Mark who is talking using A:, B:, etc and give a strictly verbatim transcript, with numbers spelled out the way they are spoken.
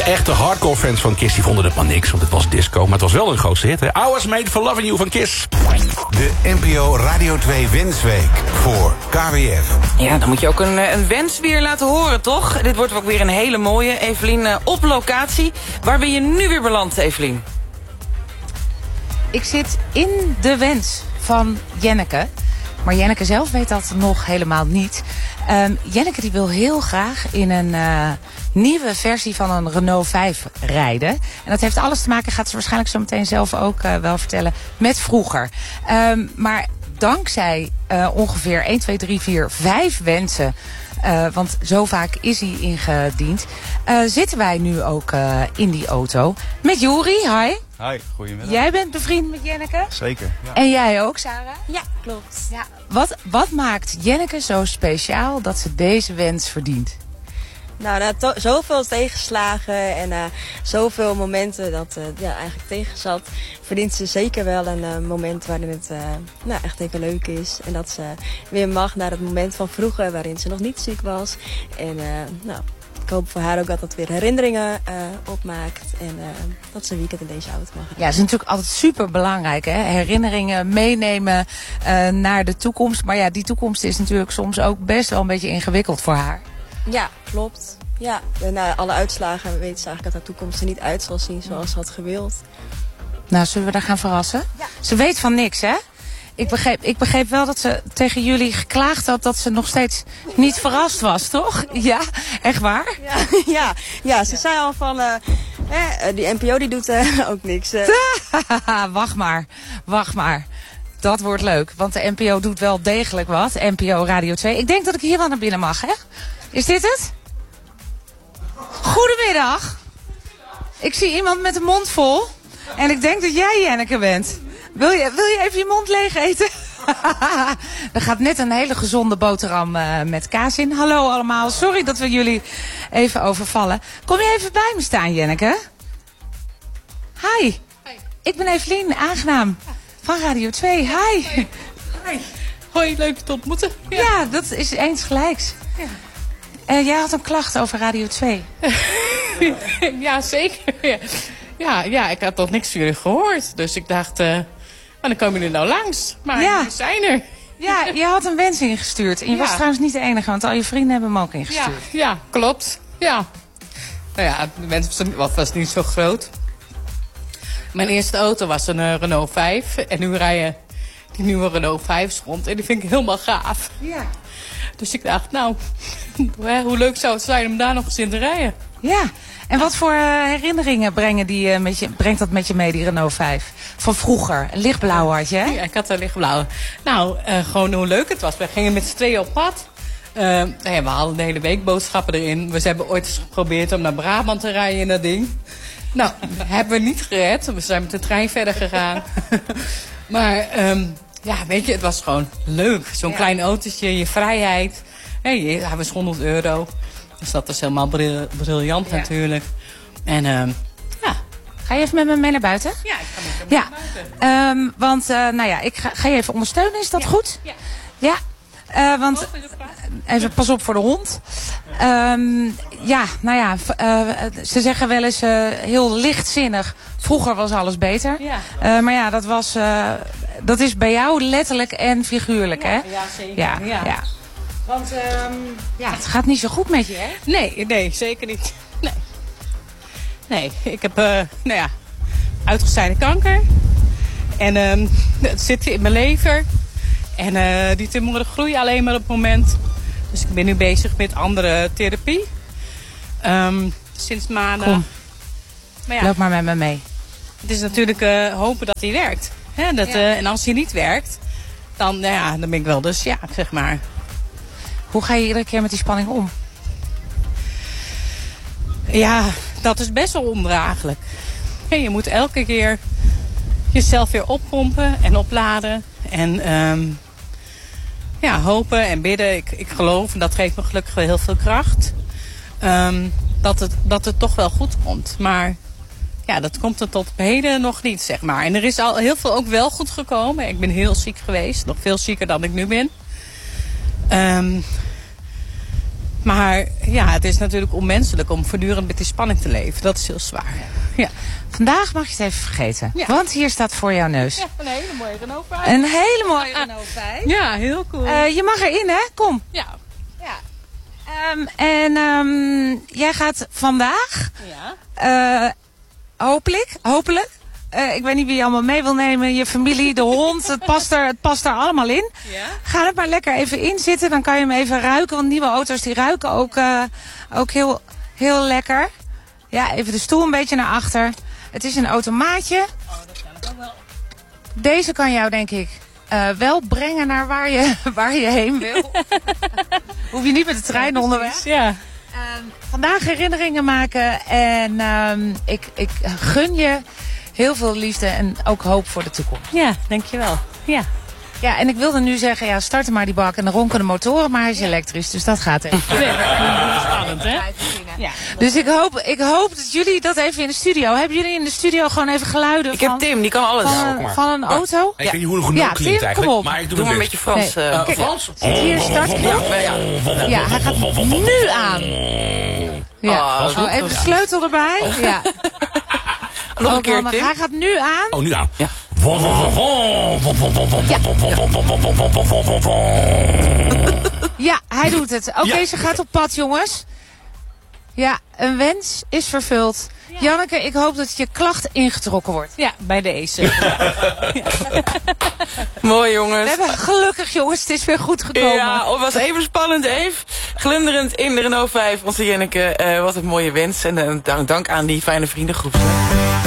A: echte hardcore fans van Kiss die vonden het maar niks, want het was disco. Maar het was wel een grootste hit, hè? I Was Made For Loving You van Kiss.
B: De N P O Radio twee Wensweek voor K W F.
C: Ja, dan moet je ook een, een wens weer laten horen, toch? Dit wordt ook weer een hele mooie. Evelien, uh, op locatie. Waar ben je nu weer beland, Evelien?
D: Ik zit in de wens van Jenneke. Maar Jenneke zelf weet dat nog helemaal niet. Um, Jenneke die wil heel graag in een uh, nieuwe versie van een Renault vijf rijden. En dat heeft alles te maken, gaat ze waarschijnlijk zo meteen zelf ook uh, wel vertellen, met vroeger. Um, maar dankzij uh, ongeveer één, twee, drie, vier, vijf wensen, Uh, want zo vaak is hij ingediend, Uh, zitten wij nu ook uh, in die auto met Juri. Hi.
E: Hi, goedemiddag.
D: Jij bent bevriend met Jenneke?
E: Zeker, ja.
D: En jij ook, Sarah?
F: Ja, klopt.
D: Ja. Wat, wat maakt Jenneke zo speciaal dat ze deze wens verdient?
F: Nou, na to- zoveel tegenslagen en uh, zoveel momenten dat uh, ja, eigenlijk tegen zat, verdient ze zeker wel een uh, moment waarin het uh, nou, echt even leuk is. En dat ze weer mag naar het moment van vroeger waarin ze nog niet ziek was. En uh, nou, ik hoop voor haar ook dat dat weer herinneringen uh, opmaakt. En uh, dat ze een weekend in deze auto mag.
D: Ja, dat is natuurlijk altijd super belangrijk, hè? Herinneringen meenemen uh, naar de toekomst. Maar ja, die toekomst is natuurlijk soms ook best wel een beetje ingewikkeld voor haar.
F: Ja, klopt. Ja, en na alle uitslagen weet ze eigenlijk dat haar toekomst er niet uit zal zien zoals ze had gewild.
D: Nou, zullen we daar gaan verrassen? Ja. Ze weet van niks, hè? Ik begreep, ik begreep wel dat ze tegen jullie geklaagd had dat ze nog steeds niet verrast was, toch? Ja, echt waar?
F: Ja, ja, ja ze zei al van, uh, eh, die N P O die doet uh, ook niks. Uh.
D: wacht maar, wacht maar. Dat wordt leuk, want de N P O doet wel degelijk wat. N P O Radio twee. Ik denk dat ik hier wel naar binnen mag, hè? Is dit het? Goedemiddag. Ik zie iemand met een mond vol. En ik denk dat jij Jenneke bent. Wil je, wil je even je mond leeg eten? Er gaat net een hele gezonde boterham uh, met kaas in. Hallo allemaal, sorry dat we jullie even overvallen. Kom je even bij me staan, Jenneke? Hi. Hi. Ik ben Evelien, aangenaam. Van Radio twee, hi.
G: Hi. Hoi, leuk te ontmoeten.
D: Ja, ja dat is eens gelijks. Ja. Uh, jij had een klacht over Radio twee.
G: Ja, zeker. Ja. Ja, ja, ik had nog niks van jullie gehoord. Dus ik dacht, uh, maar dan komen jullie nou langs. Maar
D: ja.
G: we zijn er.
D: Ja, je had een wens ingestuurd. En je ja. was trouwens niet de enige, want al je vrienden hebben hem ook ingestuurd.
G: Ja, ja, klopt. Ja. Nou ja, de wens was, was niet zo groot. Mijn eerste auto was een uh, Renault vijf. En nu rijden die nieuwe Renault vijf's rond. En die vind ik helemaal gaaf.
D: Ja.
G: Dus ik dacht, nou, hoe leuk zou het zijn om daar nog eens in te rijden.
D: Ja, en wat voor uh, herinneringen brengen die, uh, met je, brengt dat met je mee, die Renault vijf? Van vroeger, een lichtblauw had je, hè?
G: Ja, ik had een lichtblauw. Nou, uh, gewoon hoe leuk het was. We gingen met z'n tweeën op pad. Uh, ja, we hadden de hele week boodschappen erin. We hebben ooit eens geprobeerd om naar Brabant te rijden in dat ding. Nou, hebben we niet gered. We zijn met de trein verder gegaan. Maar um, ja, weet je, het was gewoon leuk. Zo'n ja. klein autootje, je vrijheid. Hey, hij was honderd euro. Dus dat was helemaal bril- briljant ja. natuurlijk. En um, ja.
D: Ga je even met me mee naar buiten?
G: Ja, ik ga met je ja. naar buiten.
D: Um, want, uh, nou ja, ik ga, ga je even ondersteunen. Is dat
G: ja.
D: goed?
G: Ja.
D: Ja. Uh, want, even pas op voor de hond. Um, ja, nou ja, uh, ze zeggen wel eens uh, heel lichtzinnig. Vroeger was alles beter.
G: Ja.
D: Uh, maar ja, dat was, uh, dat is bij jou letterlijk en figuurlijk,
G: ja,
D: hè?
G: Ja, zeker.
D: Ja,
G: ja.
D: ja. Want um, ja, het gaat niet zo goed met je, hè?
G: Nee, nee, zeker niet. Nee, nee ik heb, uh, nou ja, uitgezaaide kanker. En um, het zit in mijn lever. En uh, die tumoren groeien alleen maar op het moment. Dus ik ben nu bezig met andere therapie. Um, sinds maandag.
D: Kom.
G: Maar ja,
D: loop maar met me mee.
G: Het is natuurlijk uh, hopen dat hij werkt. Hè? Dat, ja. uh, en als hij niet werkt, dan, nou ja, dan ben ik wel dus, ja, zeg maar.
D: Hoe ga je iedere keer met die spanning om?
G: Ja, dat is best wel ondraaglijk. Hey, je moet elke keer jezelf weer oppompen en opladen. En um, ja, hopen en bidden. Ik, ik geloof, en dat geeft me gelukkig wel heel veel kracht. Um, dat, het, dat het toch wel goed komt. Maar ja, dat komt er tot op heden nog niet, zeg maar. En er is al heel veel ook wel goed gekomen. Ik ben heel ziek geweest. Nog veel zieker dan ik nu ben. Um, Maar ja, het is natuurlijk onmenselijk om voortdurend met die spanning te leven. Dat is heel zwaar. Ja.
D: Vandaag mag je het even vergeten.
G: Ja.
D: Want hier staat voor jouw neus.
G: Ja, een hele mooie Renault vijf.
D: Een hele mooie Renault vijf.
G: Ja, heel cool.
D: Uh, je mag erin, hè? Kom.
G: ja.
D: Ja. Um, en um, jij gaat vandaag,
G: Ja.
D: uh, hopelijk, hopelijk, uh, ik weet niet wie je allemaal mee wil nemen, je familie, de hond, het past er, het past er allemaal in.
G: Ja.
D: Ga er maar lekker even in zitten, dan kan je hem even ruiken, want nieuwe auto's die ruiken ook, uh, ook heel, heel lekker. Ja, even de stoel een beetje naar achter. Het is een automaatje.
G: Oh, dat kan ik ook wel.
D: Deze kan jou denk ik uh, wel brengen naar waar je, waar je heen wil. Hoef je niet met de trein
G: Ja,
D: onderweg.
G: Ja.
D: Um, vandaag herinneringen maken en um, ik, ik gun je heel veel liefde en ook hoop voor de toekomst.
G: Ja, dankjewel. Ja.
D: Ja, en ik wilde nu zeggen, ja, start maar die bak en dan ronken de motoren, maar hij is elektrisch, dus dat gaat even.
G: Nee, spannend, hè? Ja.
D: Dus ik hoop, ik hoop dat jullie dat even in de studio, hebben jullie in de studio gewoon even geluiden
C: Ik
D: van,
C: heb Tim, die kan alles.
D: van,
A: Ja,
D: een,
A: kom maar.
D: van een auto?
A: Ik weet niet hoe een genoeg
D: Ja,
A: klinkt
D: Tim,
A: eigenlijk.
D: kom op.
A: Maar ik doe,
C: Doe maar een
A: mijn
C: beetje
A: best.
C: Frans.
D: Nee.
C: eh,
D: Kijk,
A: Frans?
D: Zit hier startknop? Ja, hij gaat nu aan. Ja.
C: Oh,
D: Oh, even de sleutel erbij. Ja.
C: Nog een
D: Ook
C: keer,
D: handig.
C: Tim.
D: Hij gaat nu aan.
A: Oh, nu aan.
C: Ja.
D: Ja, hij doet het. Oké,
A: Ja.
D: ze gaat op pad, jongens. Ja, een wens is vervuld. Janneke, ik hoop dat je klacht ingetrokken wordt.
G: Ja, bij deze.
C: Mooi,
D: We
C: jongens.
D: hebben gelukkig, jongens, het is weer goed gekomen.
C: Ja, het was even spannend, Eve. Glinderend in de Renault vijf, onze Jenneke. Uh, wat een mooie wens. En uh, dank, dank aan die fijne vriendengroep.